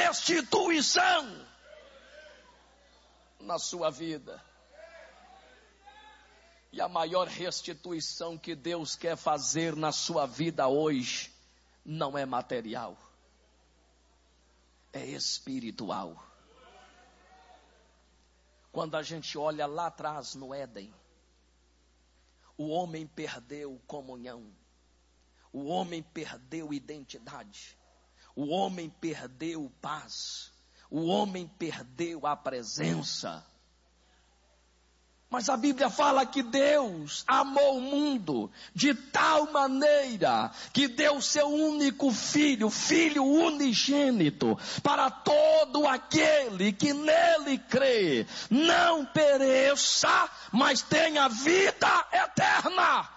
restituição na sua vida. E a maior restituição que Deus quer fazer na sua vida hoje não é material, é espiritual. Quando a gente olha lá atrás no Éden, o homem perdeu comunhão, o homem perdeu identidade, o homem perdeu paz, o homem perdeu a presença. Mas a Bíblia fala que Deus amou o mundo de tal maneira que deu seu único filho, filho unigênito, para todo aquele que nele crê, não pereça, mas tenha vida eterna.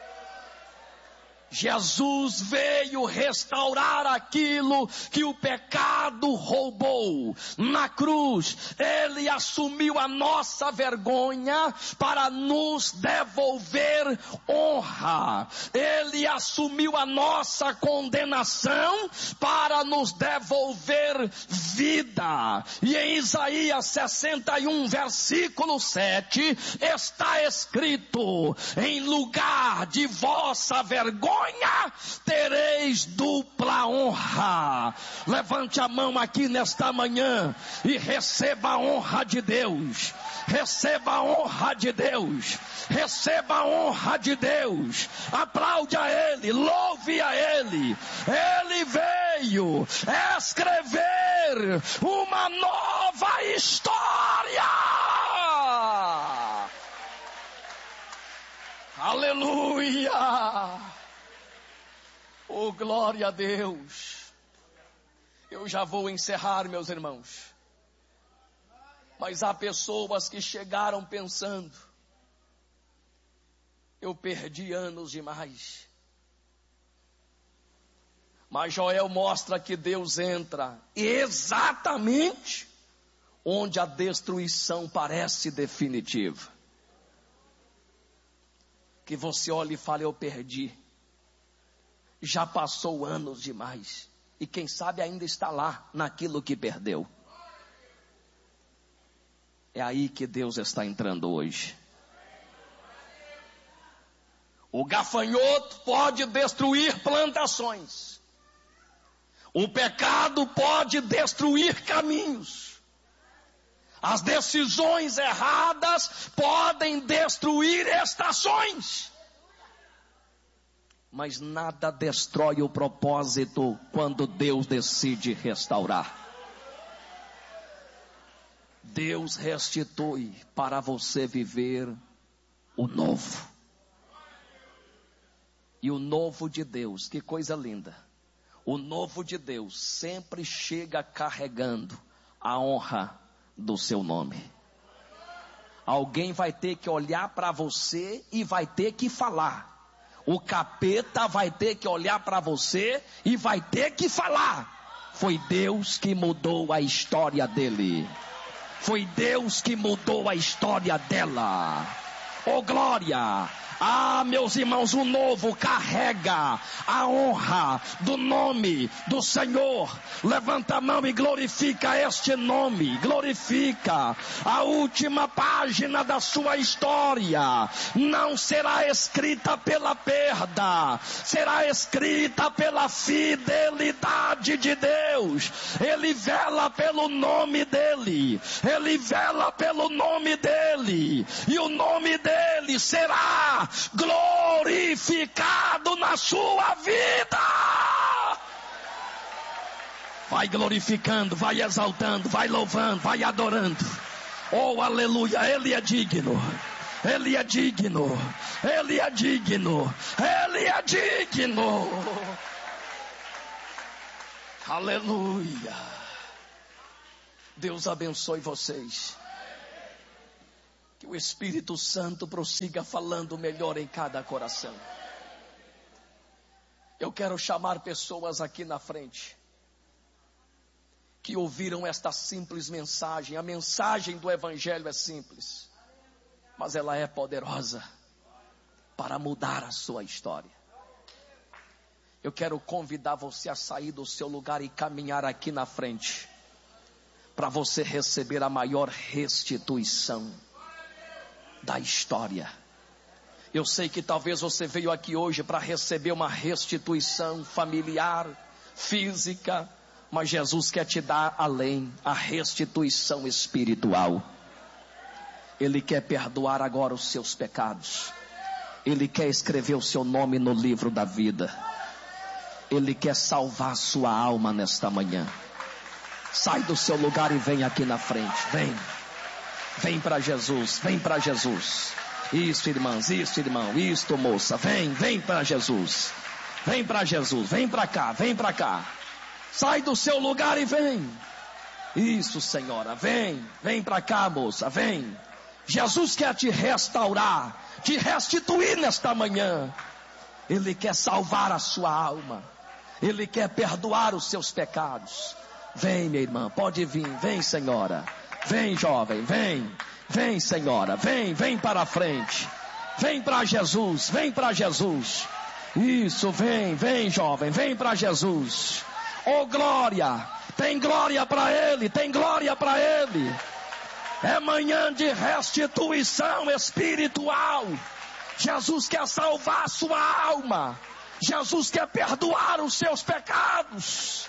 Jesus veio restaurar aquilo que o pecado roubou. Na cruz, Ele assumiu a nossa vergonha para nos devolver honra. Ele assumiu a nossa condenação para nos devolver vida. E em Isaías 61, versículo 7, está escrito: em lugar de vossa vergonha, tereis dupla honra. Levante a mão aqui nesta manhã e receba a honra de Deus. Receba a honra de Deus. Receba a honra de Deus. Aplaude a Ele, louve a Ele. Ele veio escrever uma nova história. Aleluia! Oh, glória a Deus. Eu já vou encerrar, meus irmãos. Mas há pessoas que chegaram pensando: eu perdi anos demais. Mas Joel mostra que Deus entra exatamente onde a destruição parece definitiva. Que você olhe e fale: eu perdi. Já passou anos demais. E quem sabe ainda está lá, naquilo que perdeu. É aí que Deus está entrando hoje. O gafanhoto pode destruir plantações. O pecado pode destruir caminhos. As decisões erradas podem destruir estações. Mas nada destrói o propósito quando Deus decide restaurar. Deus restitui para você viver o novo. E o novo de Deus, que coisa linda. O novo de Deus sempre chega carregando a honra do seu nome. Alguém vai ter que olhar para você e vai ter que falar. O capeta vai ter que olhar para você e vai ter que falar: foi Deus que mudou a história dele. Foi Deus que mudou a história dela. Oh, glória! Ah, meus irmãos, o novo carrega a honra do nome do Senhor. Levanta a mão e glorifica este nome. Glorifica. A última página da sua história não será escrita pela perda, será escrita pela fidelidade de Deus. Ele vela pelo nome dele. Ele vela pelo nome dele. E o nome dele será glorificado na sua vida. Vai glorificando, vai exaltando, vai louvando, vai adorando. Oh, aleluia, Ele é digno. Ele é digno. Ele é digno. Ele é digno. Aleluia. Deus abençoe vocês. Que o Espírito Santo prossiga falando melhor em cada coração. Eu quero chamar pessoas aqui na frente que ouviram esta simples mensagem. A mensagem do Evangelho é simples, mas ela é poderosa para mudar a sua história. Eu quero convidar você a sair do seu lugar e caminhar aqui na frente. para você receber a maior restituição da história. Eu sei que talvez você veio aqui hoje para receber uma restituição familiar, física, mas Jesus quer te dar além, a restituição espiritual. Ele quer perdoar agora os seus pecados. Ele quer escrever o seu nome no livro da vida. Ele quer salvar a sua alma nesta manhã. Sai do seu lugar e vem aqui na frente. Vem para Jesus, vem para Jesus. Isso, irmãs, isso, irmão, isto, moça. Vem para Jesus. Vem para Jesus, vem para cá, vem para cá. Sai do seu lugar e vem. Isso, senhora, vem para cá, moça, vem. Jesus quer te restaurar, te restituir nesta manhã. Ele quer salvar a sua alma. Ele quer perdoar os seus pecados. Vem, minha irmã, pode vir, vem, senhora. Vem, jovem, vem, senhora, vem para a frente. Vem para Jesus, vem para Jesus. Isso, vem, jovem, vem para Jesus. Oh, glória, tem glória para Ele, tem glória para Ele. É manhã de restituição espiritual. Jesus quer salvar a sua alma. Jesus quer perdoar os seus pecados.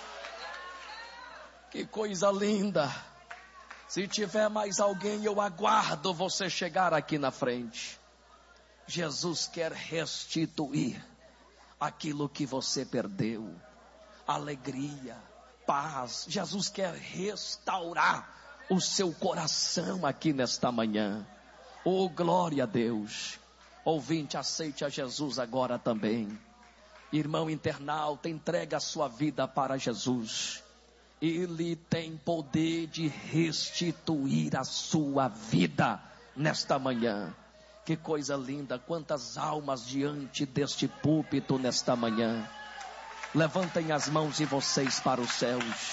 Que coisa linda. Se tiver mais alguém, eu aguardo você chegar aqui na frente. Jesus quer restituir aquilo que você perdeu. Alegria, paz. Jesus quer restaurar o seu coração aqui nesta manhã. Oh, glória a Deus. Ouvinte, aceite a Jesus agora também. Irmão internauta, entrega a sua vida para Jesus. Ele tem poder de restituir a sua vida nesta manhã. Que coisa linda, quantas almas diante deste púlpito nesta manhã. Levantem as mãos de vocês para os céus.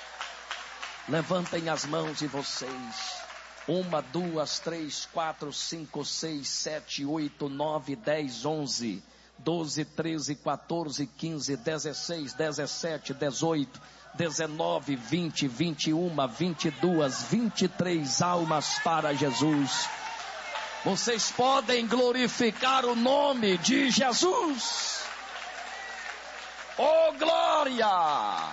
Levantem as mãos de vocês. 1, 2, 3, 4, 5, 6, 7, 8, 9, 10, 11, 12, 13, 14, 15, 16, 17, 18, 19, 20, 21, 22, 23 almas para Jesus. Vocês podem glorificar o nome de Jesus. Oh, glória!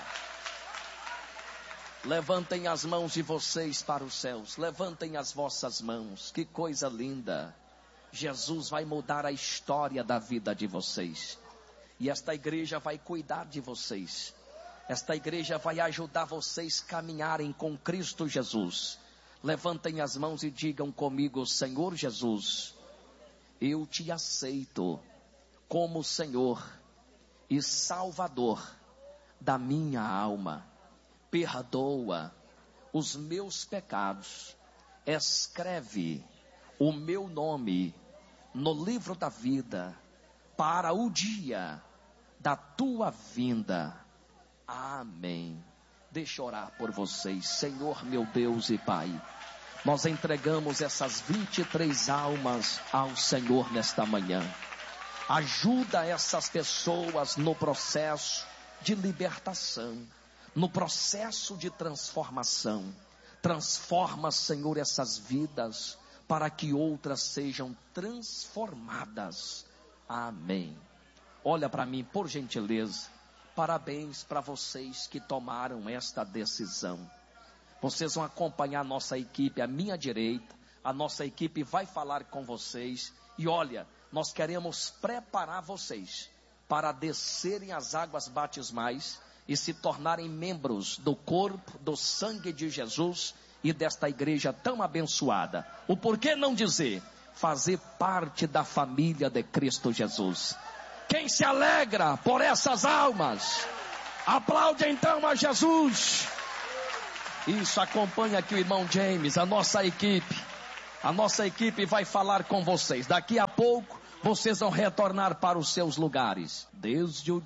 Levantem as mãos de vocês para os céus. Levantem as vossas mãos. Que coisa linda. Jesus vai mudar a história da vida de vocês. E esta igreja vai cuidar de vocês. Esta igreja vai ajudar vocês a caminharem com Cristo Jesus. Levantem as mãos e digam comigo: Senhor Jesus, eu te aceito como Senhor e Salvador da minha alma. Perdoa os meus pecados. Escreve o meu nome no livro da vida para o dia da tua vinda. Amém. Deixa eu orar por vocês. Senhor, meu Deus e Pai, nós entregamos essas 23 almas ao Senhor nesta manhã. Ajuda essas pessoas no processo de libertação, no processo de transformação. Transforma, Senhor, essas vidas para que outras sejam transformadas. Amém. Olha para mim, por gentileza. Parabéns para vocês que tomaram esta decisão. Vocês vão acompanhar a nossa equipe à minha direita. A nossa equipe vai falar com vocês. E olha, nós queremos preparar vocês para descerem as águas batismais e se tornarem membros do corpo, do sangue de Jesus e desta igreja tão abençoada. O porquê não dizer? Fazer parte da família de Cristo Jesus. Quem se alegra por essas almas, aplaude então a Jesus. Isso, acompanha aqui o irmão James, a nossa equipe. A nossa equipe vai falar com vocês. Daqui a pouco, vocês vão retornar para os seus lugares. Desde o